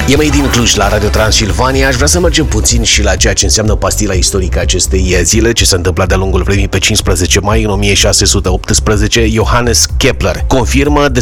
E mai din Cluj la Radio Transilvania. Aș vrea să mergem puțin și la ceea ce înseamnă pastila istorică acestei zile, ce s-a întâmplat de-a lungul vremii. Pe 15 mai în 1618, Johannes Kepler confirmă